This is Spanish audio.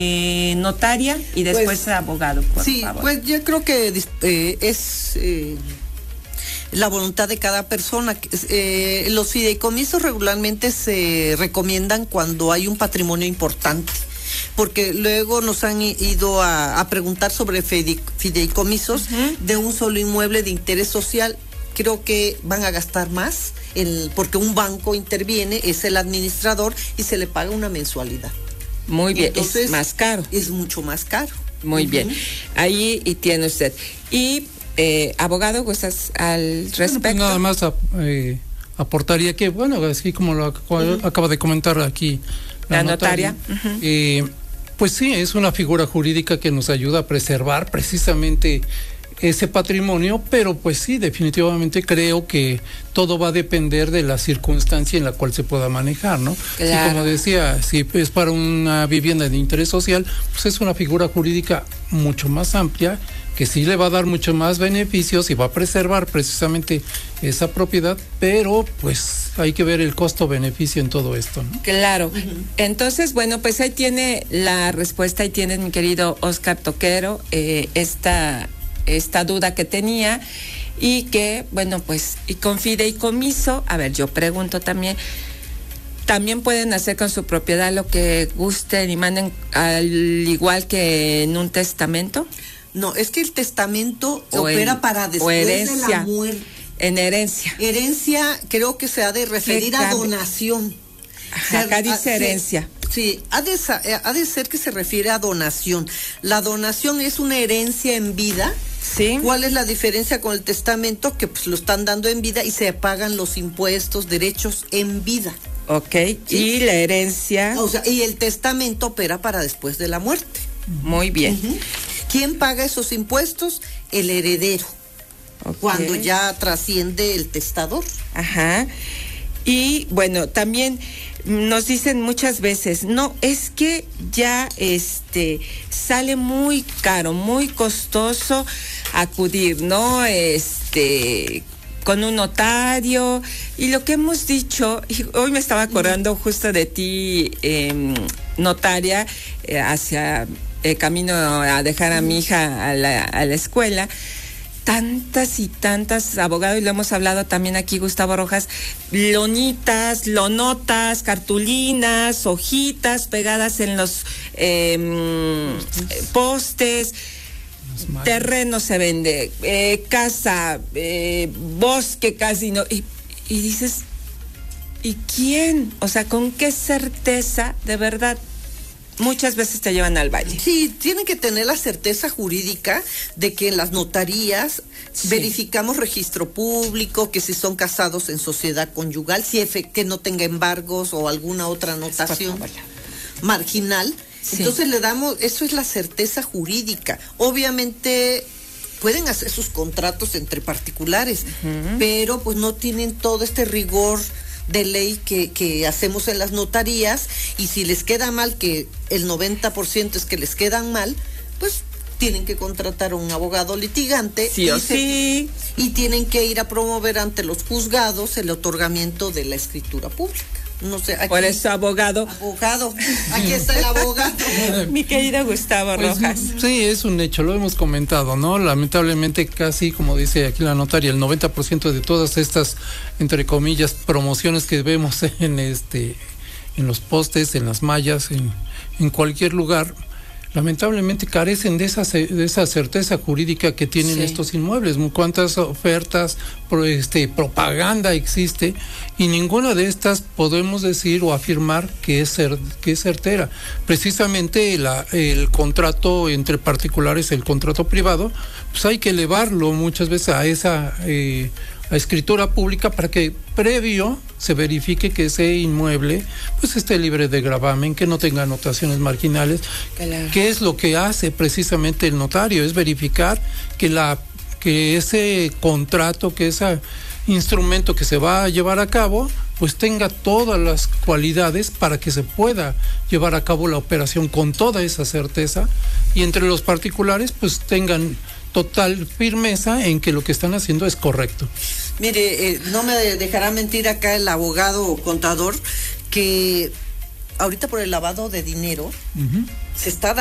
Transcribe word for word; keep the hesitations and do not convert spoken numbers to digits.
eh, notaria y después pues, abogado, por sí, favor. Pues yo creo que eh, es eh, la voluntad de cada persona. Eh, los fideicomisos regularmente se recomiendan cuando hay un patrimonio importante, porque luego nos han ido a, a preguntar sobre fideicomisos uh-huh. de un solo inmueble de interés social. Creo que van a gastar más, el, porque un banco interviene, es el administrador y se le paga una mensualidad. Muy bien, entonces, es más caro. Es mucho más caro. Muy uh-huh. bien, ahí y tiene usted. Y, eh, abogado, ¿gustas al respecto? Bueno, pues nada más eh, aportaría que, bueno, así como lo uh-huh. acaba de comentar aquí la, la notaria, notaria. Uh-huh. eh, pues sí, es una figura jurídica que nos ayuda a preservar precisamente ese patrimonio, pero pues sí, definitivamente creo que todo va a depender de la circunstancia en la cual se pueda manejar, ¿no? Claro. Y como decía, si es para una vivienda de interés social, pues es una figura jurídica mucho más amplia, que sí le va a dar mucho más beneficios y va a preservar precisamente esa propiedad, pero pues hay que ver el costo-beneficio en todo esto, ¿no? Claro. Uh-huh. Entonces, bueno, pues ahí tiene la respuesta, ahí tienes, mi querido Oscar Toquero, eh, esta... esta duda que tenía y que, bueno, pues, y con fideicomiso, a ver, yo pregunto también, ¿también pueden hacer con su propiedad lo que gusten y manden al igual que en un testamento? No, es que el testamento o opera en, para después herencia, de la muerte. En herencia. Herencia creo que se ha de referir a donación. Ajá, acá dice herencia. Sí, ha de, ha de ser que se refiere a donación. La donación es una herencia en vida. Sí. ¿Cuál es la diferencia con el testamento? Que pues lo están dando en vida y se pagan los impuestos, derechos en vida. Ok, ¿sí? Y la herencia. O sea, y el testamento opera para después de la muerte. Muy bien. Uh-huh. ¿Quién paga esos impuestos? El heredero. Okay. Cuando ya trasciende el testador. Ajá. Y bueno, también nos dicen muchas veces, no, es que ya este sale muy caro, muy costoso acudir, ¿no? Este, con un notario, y lo que hemos dicho, y hoy me estaba acordando justo de ti, eh, notaria, eh, hacia el camino a dejar a mi hija a la, a la escuela. Tantas y tantas, abogado, y lo hemos hablado también aquí, Gustavo Rojas, lonitas, lonotas, cartulinas, hojitas pegadas en los eh, postes, terreno se vende, eh, casa, eh, bosque casi, no, y, y dices, ¿y quién? O sea, ¿con qué certeza de verdad? Muchas veces te llevan al valle. Sí, tienen que tener la certeza jurídica de que en las notarías sí. verificamos registro público, que si son casados en sociedad conyugal, si efe, que no tenga embargos o alguna otra anotación marginal. Sí. Entonces le damos, eso es la certeza jurídica. Obviamente pueden hacer sus contratos entre particulares, uh-huh. pero pues no tienen todo este rigor de ley que, que hacemos en las notarías, y si les queda mal, que el noventa por ciento es que les quedan mal, pues tienen que contratar a un abogado litigante sí o y, se, sí. y tienen que ir a promover ante los juzgados el otorgamiento de la escritura pública. No sé, aquí, por eso abogado. Abogado, aquí está el abogado. Mi querido Gustavo pues, Rojas. Sí, es un hecho, lo hemos comentado, ¿no? Lamentablemente casi, como dice aquí la notaria, el noventa por ciento de todas estas, entre comillas, promociones que vemos en este, en los postes, en las mallas, en, en cualquier lugar, lamentablemente carecen de esa de esa certeza jurídica que tienen sí. estos inmuebles. Cuántas ofertas, este, propaganda existe, y ninguna de estas podemos decir o afirmar que es cer, que es certera. Precisamente la, el contrato entre particulares, el contrato privado, pues hay que elevarlo muchas veces a esa eh, a escritura pública para que previo se verifique que ese inmueble pues esté libre de gravamen, que no tenga anotaciones marginales. Claro. ¿Qué es lo que hace precisamente el notario? Es verificar que la que ese contrato, que ese instrumento que se va a llevar a cabo, pues tenga todas las cualidades para que se pueda llevar a cabo la operación con toda esa certeza, y entre los particulares pues tengan total firmeza en que lo que están haciendo es correcto. Mire, eh, no me dejará mentir acá el abogado o contador, que ahorita por el lavado de dinero uh-huh. se está